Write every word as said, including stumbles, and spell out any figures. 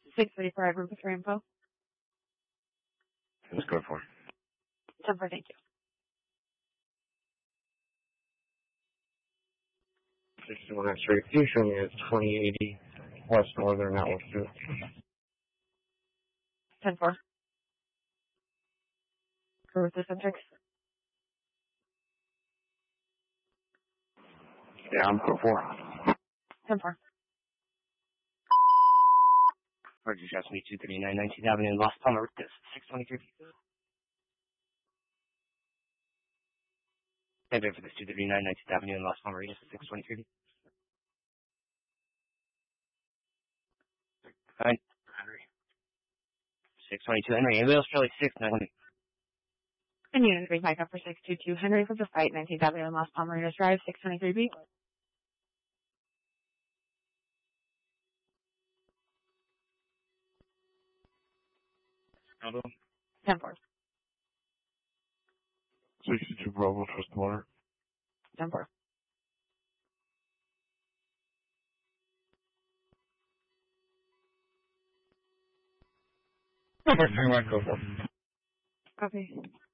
six thirty-four, Room for info. Let's go for it. ten four, thank you. sixty-one X-ray, you show me it's twenty eighty West Northern Network two. ten four. Crew with the subject. Yeah, I'm code four. ten four. Roger, just me two thirty-nine nineteenth Avenue in Las Palmas, six twenty-three. Stand by for this two thirty-nine nineteenth Avenue in Las Palmas, six twenty-three. Alright, Henry. six twenty-two Henry, anybody else Charlie six nine twenty. And unit three back up for six two two Henry for the fight, nineteenth Avenue in Las Palmas Drive, six twenty-three B. Hello. ten four. sixty-two Bravo, Trust Water. ten four. Hang on, go for it. Copy.